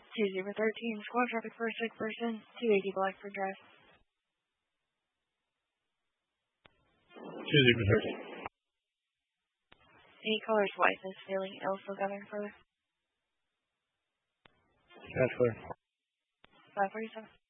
2013, squad traffic for a sick person, 280 Blackford Drive. 2013. 8 caller's wife is feeling ill, still gathering further. That's clear. 547.